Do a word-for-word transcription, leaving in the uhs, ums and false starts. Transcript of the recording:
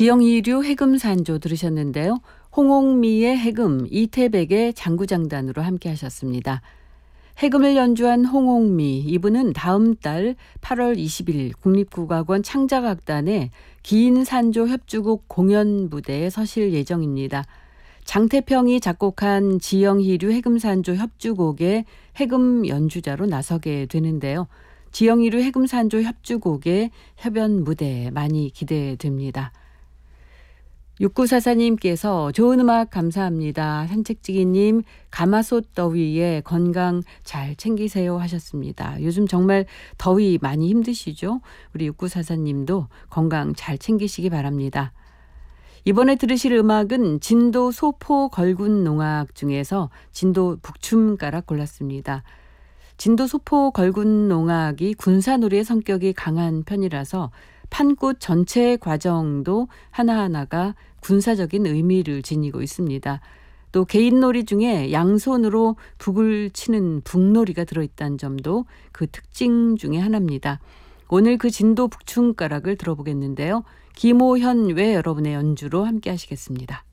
지영이류 해금산조 들으셨는데요. 홍옥미의 해금, 이태백의 장구장단으로 함께 하셨습니다. 해금을 연주한 홍옥미, 이분은 다음 달 팔월 이십일 국립국악원 창작악단의 긴 산조 협주곡 공연 무대에 서실 예정입니다. 장태평이 작곡한 지영이류 해금산조 협주곡의 해금 연주자로 나서게 되는데요. 지영이류 해금산조 협주곡의 협연 무대 많이 기대됩니다. 육구사사님께서 좋은 음악 감사합니다. 산책지기님 가마솥 더위에 건강 잘 챙기세요 하셨습니다. 요즘 정말 더위 많이 힘드시죠? 우리 육구사사님도 건강 잘 챙기시기 바랍니다. 이번에 들으실 음악은 진도 소포 걸군 농악 중에서 진도 북춤가락 골랐습니다. 진도 소포 걸군 농악이 군사놀이의 성격이 강한 편이라서 판꽃 전체 과정도 하나하나가 군사적인 의미를 지니고 있습니다. 또 개인놀이 중에 양손으로 북을 치는 북놀이가 들어있다는 점도 그 특징 중에 하나입니다. 오늘 그 진도 북춤가락을 들어보겠는데요. 김호현 외 여러분의 연주로 함께 하시겠습니다.